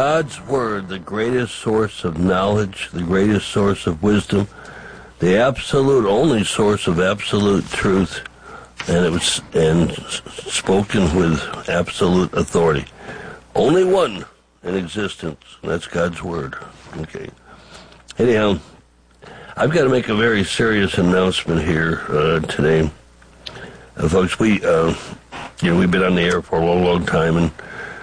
God's Word, the greatest source of knowledge, the greatest source of wisdom, the absolute only source of absolute truth, and it was spoken with absolute authority. Only one in existence, and that's God's Word. Okay. Anyhow, I've got to make a very serious announcement here today. Folks, we've been on the air for a long, long time, and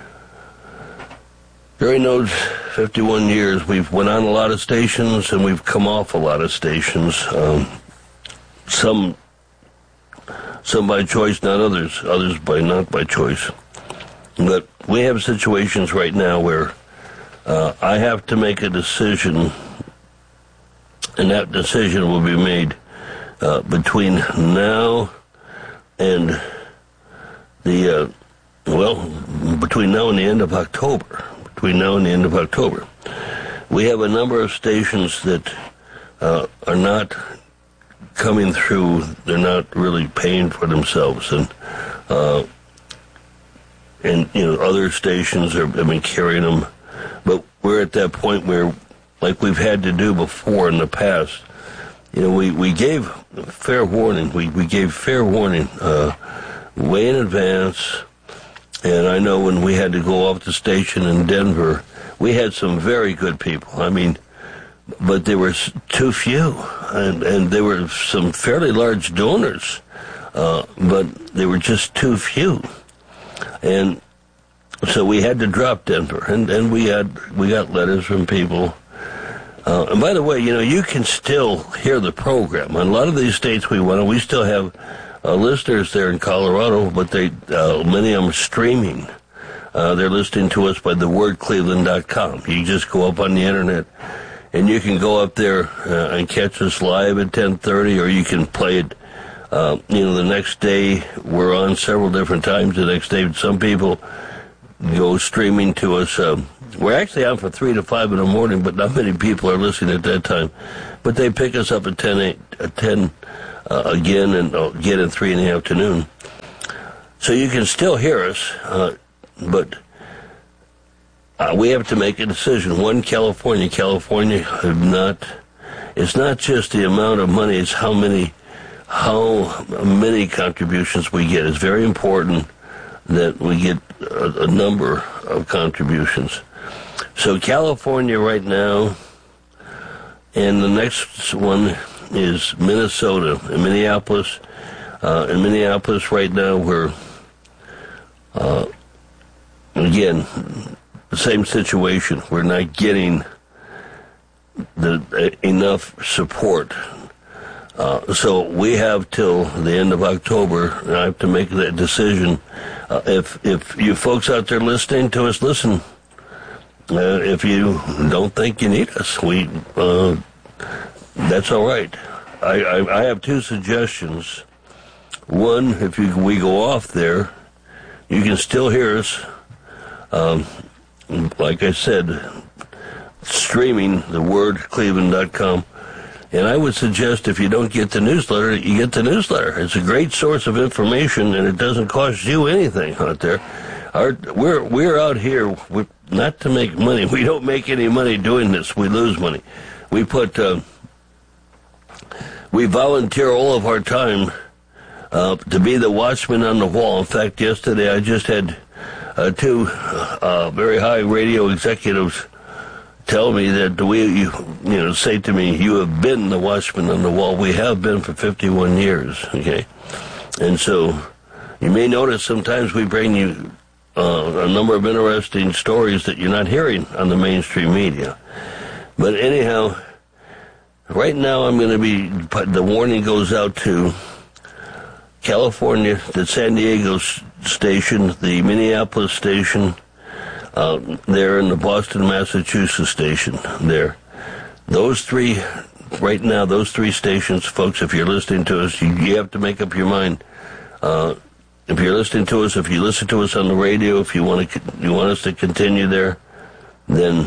during those 51 years, we've went on a lot of stations, and we've come off a lot of stations. Some by choice, not others. Others not by choice. But we have situations right now where I have to make a decision, and that decision will be made between now and between now and the end of October. Between now and the end of October. We have a number of stations that are not coming through. They're not really paying for themselves, and other stations have been carrying them. But we're at that point where, like we've had to do before in the past, we gave fair warning. We gave fair warning way in advance. And I know when we had to go off the station in Denver, we had some very good people. I mean, but there were too few, and there were some fairly large donors, but they were just too few. And so we had to drop Denver, and we got letters from people. And by the way, you can still hear the program. In a lot of these states we still have listeners there in Colorado, but many of them are streaming. They're listening to us by thewordcleveland.com. You just go up on the internet, and you can go up there and catch us live at 10:30, or you can play it. The next day. We're on several different times the next day. Some people go streaming to us. We're actually on from 3 to 5 in the morning, but not many people are listening at that time. But they pick us up at 10 again, and again at 3 in the afternoon. So you can still hear us, but we have to make a decision. One, California it's not just the amount of money, it's how many contributions we get. It's very important that we get a number of contributions. So California right now, and the next one is Minnesota. In Minneapolis right now, we're again the same situation. We're not getting enough support. So we have till the end of October. And I have to make that decision. If you folks out there listening to us, listen. If you don't think you need us, that's all right. I have two suggestions. One, if we go off there, you can still hear us. Like I said, streaming thewordcleveland.com. And I would suggest if you don't get the newsletter, you get the newsletter. It's a great source of information, and it doesn't cost you anything out there. We're out here not to make money. We don't make any money doing this. We lose money. We volunteer all of our time to be the watchman on the wall. In fact, yesterday I just had two very high radio executives tell me that say to me, you have been the watchman on the wall. We have been for 51 years, okay? And so you may notice sometimes we bring you a number of interesting stories that you're not hearing on the mainstream media. But anyhow, right now the warning goes out to California, the San Diego station, the Minneapolis station, there in the Boston, Massachusetts station there. Those three stations, folks, if you're listening to us, you have to make up your mind. If you're listening to us, if you listen to us on the radio, if you want us to continue there, then,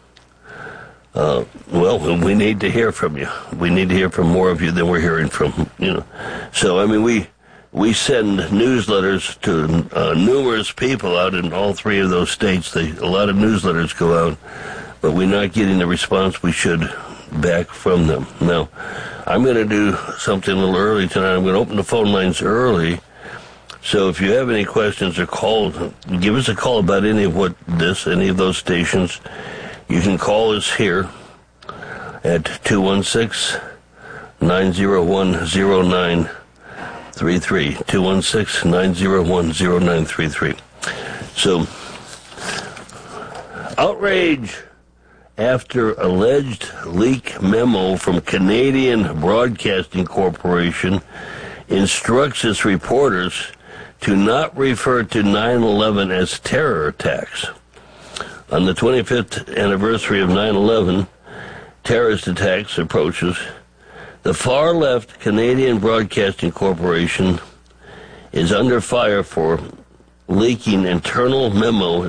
we need to hear from you. We need to hear from more of you than we're hearing from, So, we send newsletters to numerous people out in all three of those states. A lot of newsletters go out, but we're not getting the response we should back from them. Now, I'm going to do something a little early tonight. I'm going to open the phone lines early. So if you have any questions or calls, give us a call about any of those stations. You can call us here at 216-901-0933. 216-901-0933. So, outrage after alleged leak memo from Canadian Broadcasting Corporation instructs its reporters to not refer to 9/11 as terror attacks. On the 25th anniversary of 9/11, terrorist attacks approaches, the far-left Canadian Broadcasting Corporation is under fire for leaking internal memo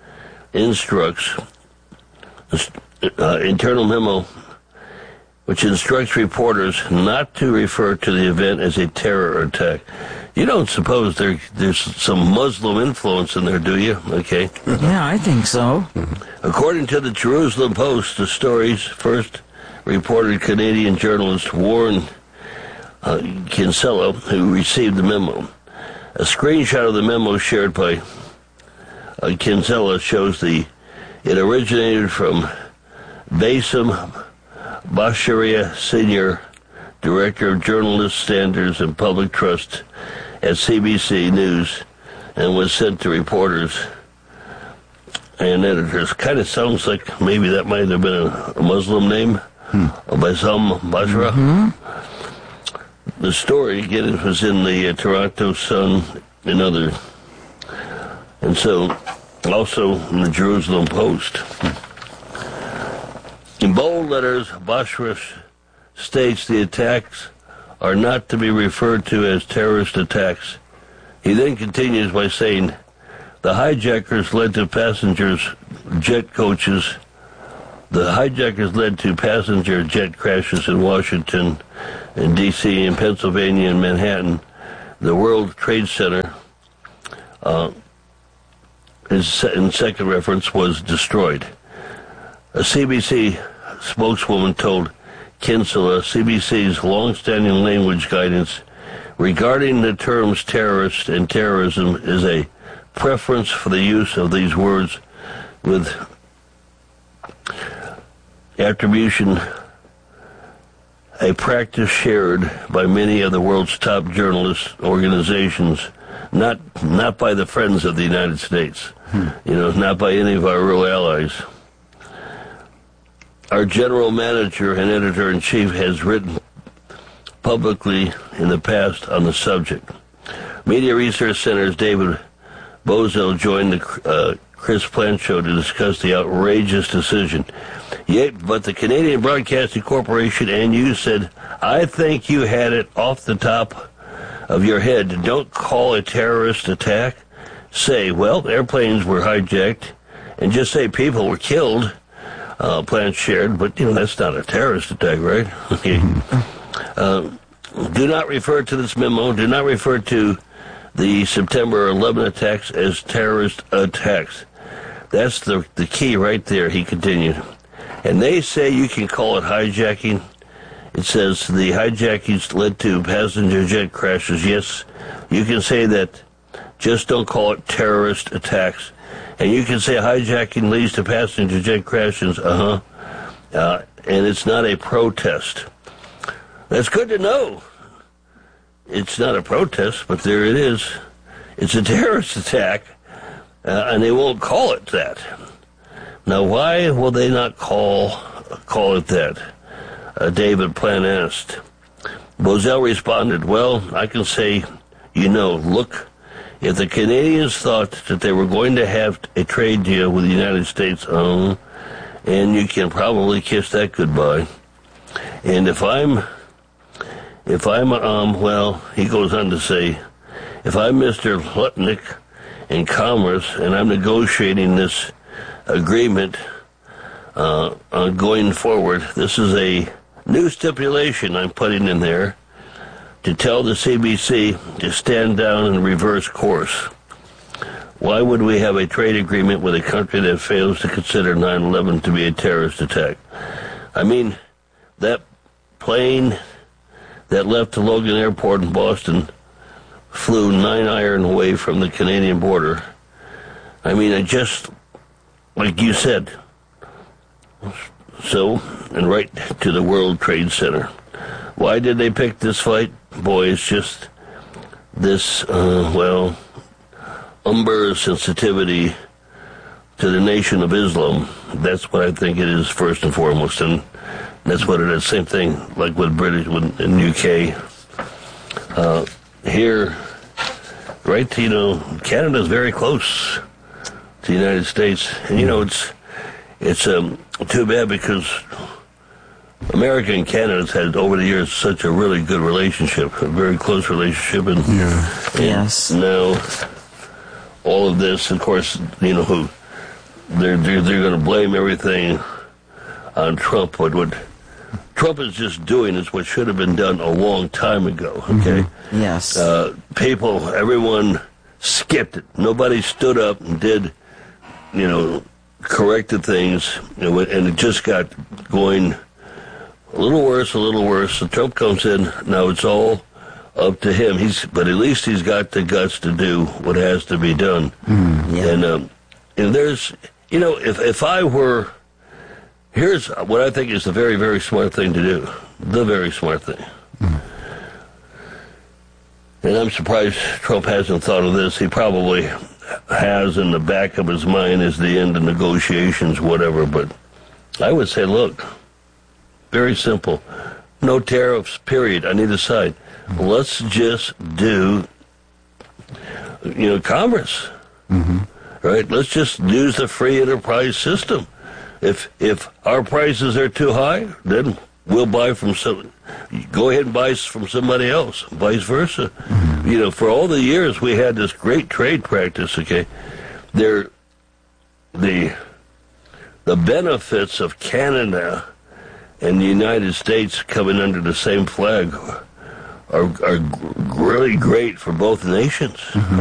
which instructs reporters not to refer to the event as a terror attack. You don't suppose there's some Muslim influence in there, do you? Okay. Yeah, I think so. According to the Jerusalem Post, the story's first reported Canadian journalist Warren Kinsella, who received the memo. A screenshot of the memo shared by Kinsella shows it originated from Bassem Basharia, Senior Director of Journalist Standards and Public Trust at CBC News, and was sent to reporters and editors. Kind of sounds like maybe that might have been a Muslim name, Bassem Bashara. Mm-hmm. The story, again, was in the Toronto Sun and so also in the Jerusalem Post. In bold letters, Bashara states the attacks are not to be referred to as terrorist attacks. He then continues by saying, the hijackers led to passenger jet crashes in Washington, in D.C., in Pennsylvania, and Manhattan. The World Trade Center, in second reference, was destroyed. A CBC spokeswoman told Kinsella CBC's long-standing language guidance regarding the terms terrorist and terrorism is a preference for the use of these words with attribution, a practice shared by many of the world's top journalist organizations, not by the friends of the United States, not by any of our real allies. Our general manager and editor-in-chief has written publicly in the past on the subject. Media Research Center's David Bozell joined the Chris Plante Show to discuss the outrageous decision. But the Canadian Broadcasting Corporation and you said, I think you had it off the top of your head. Don't call it a terrorist attack. Say, well, airplanes were hijacked, and just say people were killed. Plante shared, but that's not a terrorist attack, right? Okay. Do not refer to this memo. Do not refer to the September 11 attacks as terrorist attacks. That's the key right there, he continued. And they say you can call it hijacking. It says the hijackings led to passenger jet crashes. Yes, you can say that. Just don't call it terrorist attacks. And you can say hijacking leads to passenger jet crashes. And it's not a protest. That's good to know. It's not a protest, but there it is. It's a terrorist attack, and they won't call it that. Now, why will they not call it that? David Plante asked. Bozell responded, well, I can say, look, if the Canadians thought that they were going to have a trade deal with the United States, and you can probably kiss that goodbye. And if I'm, he goes on to say, if I'm Mr. Lutnick in Commerce and I'm negotiating this agreement going forward, this is a new stipulation I'm putting in there to tell the CBC to stand down and reverse course. Why would we have a trade agreement with a country that fails to consider 9/11 to be a terrorist attack? I mean, that plane that left the Logan Airport in Boston flew 9 iron away from the Canadian border. I mean, I just, like you said, so, and right to the World Trade Center. Why did they pick this fight? Boy, it's just this, umber sensitivity to the Nation of Islam. That's what I think it is first and foremost, and that's what it is. Same thing like with British in UK. Here, right? Canada's very close to the United States, and it's too bad because America and Canada's had over the years such a really good relationship, a very close relationship, and yes. Now all of this, of course, who they're going to blame everything on Trump. But what Trump is just doing is what should have been done a long time ago. Okay. Mm-hmm. Yes. Everyone skipped it. Nobody stood up and did, corrected things, and it just got going a little worse. So Trump comes in. Now it's all up to him. But at least he's got the guts to do what has to be done. And there's, if I were, here's what I think is the very, very smart thing to do. The very smart thing. And I'm surprised Trump hasn't thought of this. He probably has in the back of his mind as the end of negotiations, whatever. But I would say, look, very simple. No tariffs, period, on either side. Let's just do, commerce. Right? Let's just use the free enterprise system. If our prices are too high, then we'll buy from go ahead and buy from somebody else, vice versa. For all the years we had this great trade practice, okay? The benefits of Canada and the United States coming under the same flag are really great for both nations.